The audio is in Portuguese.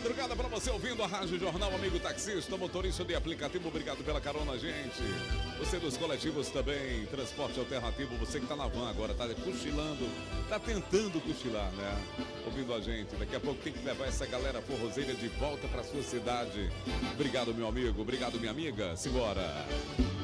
madrugada para você ouvindo a Rádio Jornal, amigo taxista, motorista de aplicativo, obrigado pela carona, gente. Você dos coletivos também, transporte alternativo, você que tá na van agora, tá cochilando, tá tentando cochilar, né? Ouvindo a gente, daqui a pouco tem que levar essa galera forrozeira de volta para sua cidade. Obrigado, meu amigo, obrigado, minha amiga, simbora.